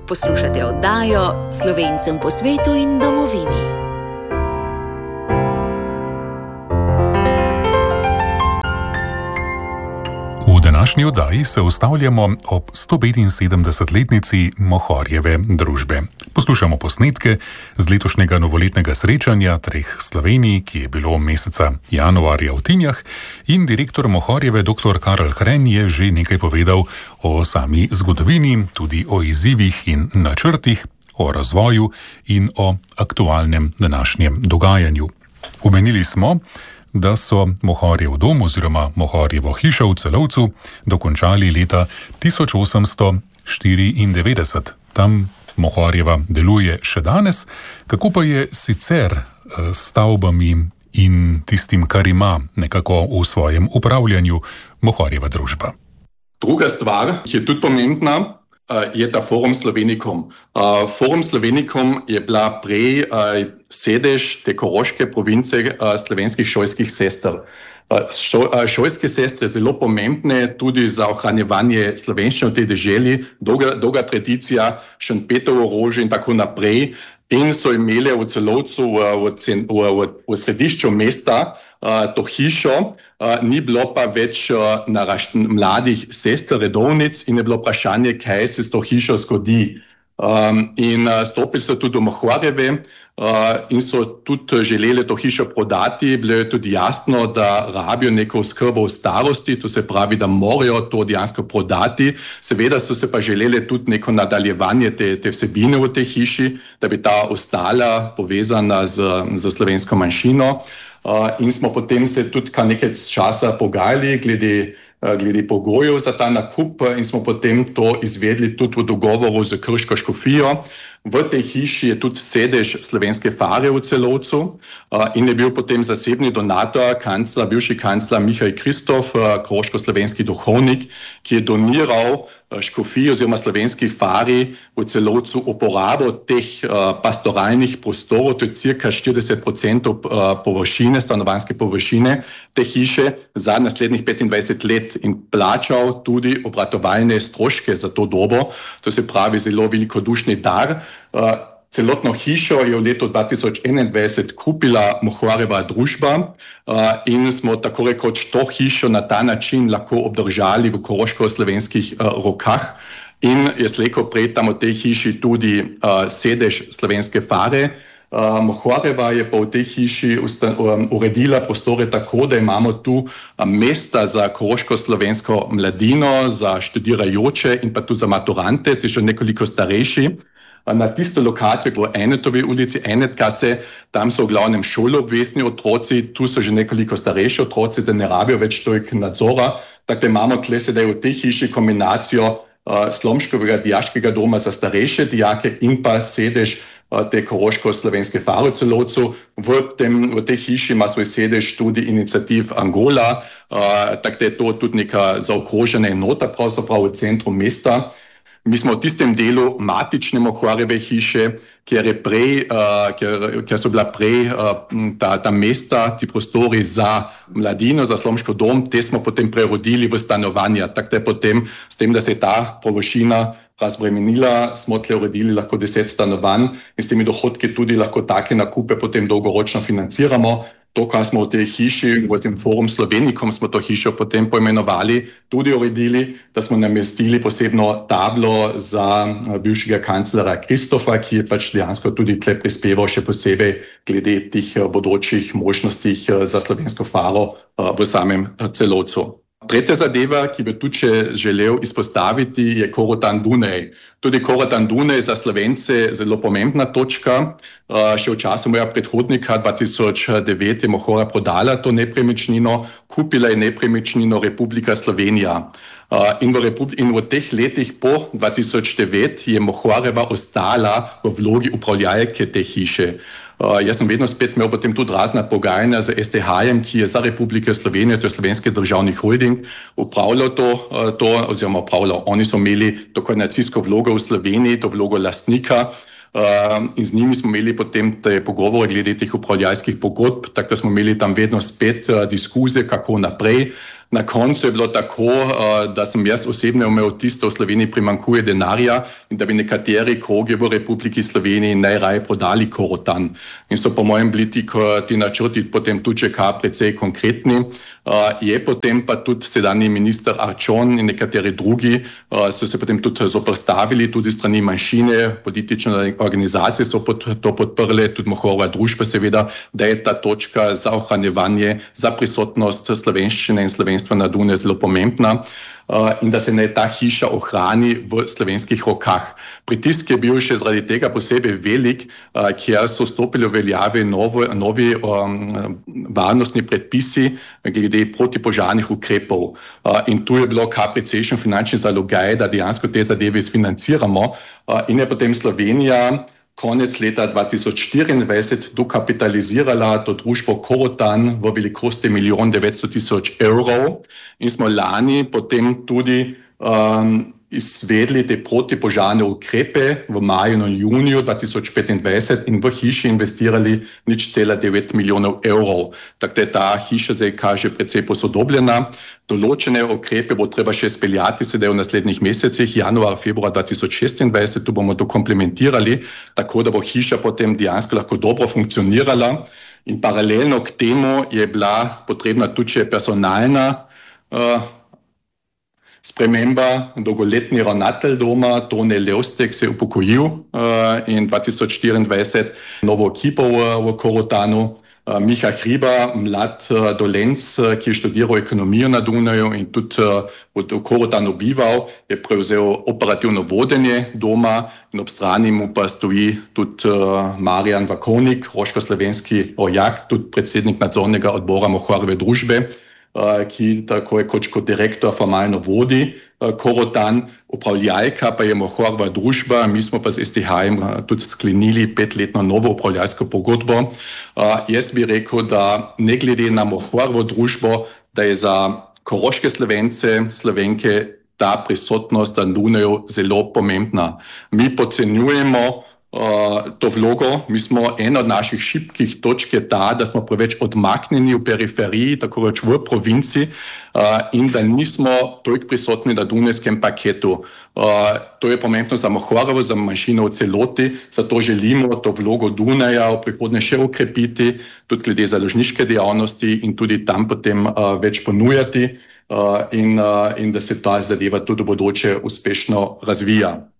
Poslušate oddajo Slovencem po svetu in domovini. V današnji oddaji se ustavljamo ob 175-letnici Mohorjeve družbe. Poslušamo posnetke z letošnjega novoletnega srečanja treh Slovenij, ki je bilo meseca januarja v Tinjah, in direktor Mohorjeve dr. Karel Hren je že nekaj povedal o sami zgodovini, tudi o izzivih in načrtih, o razvoju in o aktualnem današnjem dogajanju. Omenili smo, da so Mohorjev dom oziroma Mohorjevo hišo v Celovcu dokončali leta 1894. Tam Mohorjeva deluje še danes. Kako pa je sicer s stavbami in tistim, kar ima nekako v svojem upravljanju Mohorjeva družba? Druga stvar, ki je tudi pomembna, je ta Forum Slovenicum. Forum Slovenicum je bila prej sedež te koroške province slovenskih šolskih sester. Šolske sestre zelo pomembne tudi za ohranjevanje slovenščine v tej deželi, dolga tradicija, Šentpetrovo rože in tako naprej. In so imeli v Celovcu, v središču mesta, to hišo, ni bilo pa več mladih sester, redovnic, in je bilo vprašanje, kaj se s to hišo zgodi. In stopili so tudi do Mohorjeve in so tudi želeli to hišo prodati. Bilo je tudi jasno, da rabijo neko oskrbo v starosti, to se pravi, da morajo to dejansko prodati. Seveda so se pa želeli tudi neko nadaljevanje te vsebine v tej hiši, da bi ta ostala povezana z slovensko manjšino. In smo potem se tudi kar nekaj časa pogajali glede pogojev za ta nakup in smo potem to izvedli tudi v dogovoru z krško škofijo. V tej hiši je tudi sedež slovenske fare v Celovcu in je bil potem zasebni donator, bivši kancler Mihael Kristof, koroško-slovenski duhovnik, ki je doniral škofiji oziroma slovenski fari v Celovcu uporabo teh pastoralnih prostorov, to je cirka 40% površine, stanovanjske površine te hiše za naslednjih 25 let in plačal tudi obratovalne stroške za to dobo. To se pravi zelo velikodušni dar. Celotno hišo je v letu 2021 kupila Mohorjeva družba in smo tako rekoč to hišo na ta način lahko obdržali v koroško-slovenskih rokah. In je slejko prej tam v tej hiši tudi sedež slovenske fare. Mohorjeva je pa v tej hiši uredila prostore tako, da imamo tu mesta za koroško-slovensko mladino, za študirajoče in pa tudi za maturante, ti še nekoliko starejši. Na tisto lokacijo v Enetovi ulici, Enetkase, tam so v glavnem šoloobvezni otroci, tu so že nekoliko starejši otroci, da ne rabijo več toliko nadzora. Tako da imamo tle sedaj v tej hiši kombinacijo Slomškovega dijaškega doma za starejše dijake in pa sedež te koroško-slovenske fare v Celovcu. V tej hiši ima svoj sedež tudi iniciativ Angola, tako da je to tudi neka zaokrožena enota pravzaprav v centru mesta. Mi smo v tistem delu matične Mohorjeve hiše, kjer so bila prej ta mesta, ti prostori za mladino, za Slomškov dom, te smo potem prerodili v stanovanja. Tako da je potem s tem, da se je ta površina razbremenila, smo tle uredili lahko 10 stanovanj in s temi dohodki tudi lahko take nakupe potem dolgoročno financiramo. To, kar smo v tej hiši, v tem Forum Slovenicum, smo to hišo potem poimenovali, tudi uredili, da smo namestili posebno tablo za bivšega kanclera Kristofa, ki je pač dejansko tudi tle prispeval še posebej glede tih bodočih možnostih za slovensko faro v samem Celovcu. Tretja zadeva, ki bi tudi želel izpostaviti, je Korotan Dunaj. Tudi Korotan Dunaj za Slovence zelo pomembna točka. Še v času mojega predhodnika 2009 je Mohorja prodala to nepremičnino, kupila je nepremičnino Republika Slovenija. In v teh letih po 2009 je Mohorjeva ostala v vlogi upravljalke te hiše. Jaz sem vedno spet imel potem tudi razna pogajanja z STH-jem, ki je za Republike Slovenije, to je Slovenski državni holding, upravljal to oziroma upravljal. Oni so imeli to koordinacijsko vlogo v Sloveniji, to vlogo lastnika, in z njimi smo imeli potem te pogovore glede teh upravljalskih pogodb, tako da smo imeli tam vedno spet diskuze, kako naprej. Na koncu je bilo tako, da sem jaz osebno imel tisto, v Sloveniji primanjkuje denarja in da bi nekateri krogi v Republiki Sloveniji najraje prodali Korotan. In so po mojem bili ti načrti potem tudi kar precej konkretni. Je potem pa tudi sedanji minister Arčon in nekateri drugi so se potem tudi zoperstavili, tudi strani manjšine, politične organizacije so to podprle, tudi Mohorova družba seveda, da je ta točka za ohranjevanje, za prisotnost slovenščine in slovenstva na Dunaju zelo pomembna in da se naj ta hiša ohrani v slovenskih rokah. Pritisk je bil še zaradi tega posebej velik, kjer so stopili v veljave novi varnostni predpisi glede protipožarnih ukrepov. In tu je bilo kar precejšen finančni zalogaj, da dejansko te zadeve sfinanciramo in je potem Slovenija konec leta 2024 dokapitalizirala to družbo Korotan v velikosti 1 900 000 evrov in smo lani potem tudi izvedli te protipožarne ukrepe v maju in juniju 2025 in v hiši investirali 0,9 milijonov evrov. Tako da je ta hiša zdaj kaže precej posodobljena. Določene ukrepe bo treba še speljati sedaj v naslednjih mesecih, januar, februar 2026, tu bomo to komplementirali, tako da bo hiša potem dejansko lahko dobro funkcionirala. In paralelno k temu je bila potrebna tudi še personalna sprememba. Dolgoletni ravnatelj doma, Tone Levstek, se je upokojil in 2024 novo ekipo v Korotanu. Miha Hriba, mlad Dolenc, ki je študiral ekonomijo na Dunaju in tudi v Korotanu bival, je prevzel operativno vodenje doma in ob strani mu pa stoji tudi Marjan Vakovnik, roško-slovenski rojak, tudi predsednik nadzornega odbora Mohorove družbe, ki tako je kot direktor formalno vodi Korotan, upravljalka pa je Mohorova družba, mi smo pa z STH-jem tudi sklenili 5-letno novo upravljalsko pogodbo. Jaz bi rekel, da ne glede na Mohorovo družbo, da je za koroške Slovence, Slovenke ta prisotnost na Dunaju zelo pomembna. Mi podcenjujemo to vlogo. Mi smo ena od naših šibkih točk je ta, da smo preveč odmaknjeni v periferiji, tako reč v provinci in da nismo toliko prisotni na dunajskem paketu. To je pomembno za Mohorovo, za manjšino v celoti, zato želimo to vlogo Dunaja v prihodnje še okrepiti, tudi glede založniške dejavnosti in tudi tam potem več ponujati in da se ta zadeva tudi v bodoče uspešno razvija.